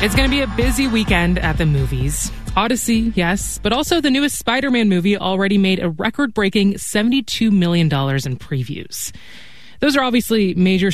It's going to be a busy weekend at the movies. Odyssey, yes, but also the newest Spider-Man movie already made a record-breaking $72 million in previews. Those are obviously major